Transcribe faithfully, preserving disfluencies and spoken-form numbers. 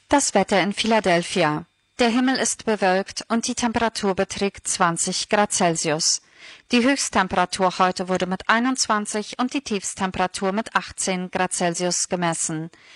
Das Wetter in Philadelphia. Der Himmel ist bewölkt und die Temperatur beträgt zwanzig Grad Celsius. Die Höchsttemperatur heute wurde mit einundzwanzig und die Tiefsttemperatur mit achtzehn Grad Celsius gemessen.